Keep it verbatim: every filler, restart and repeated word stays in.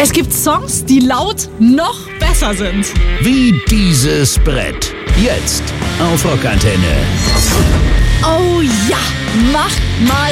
Es gibt Songs, die laut noch besser sind. Wie dieses Brett. Jetzt auf Rockantenne. Oh ja, macht mal